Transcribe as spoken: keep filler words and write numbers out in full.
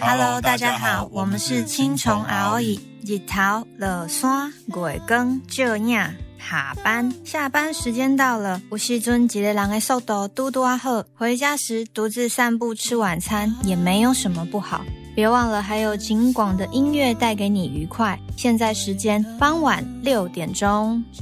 Hello， 大家好，我们是青虫熬椅，日头落山，月光照影。下班下班时间到了，有时阵一个人的速度嘟嘟啊好，回家时独自散步吃晚餐也没有什么不好。别忘了还有景广的音乐带给你愉快。现在时间傍晚六点钟。